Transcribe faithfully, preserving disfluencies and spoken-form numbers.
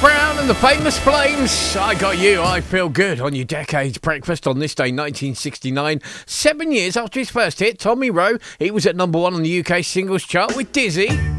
Brown and the Famous Flames. I got you, I feel good on your Decades Breakfast on this day, nineteen sixty-nine. Seven years after his first hit, Tommy Rowe, he was at number one on the U K singles chart with Dizzy.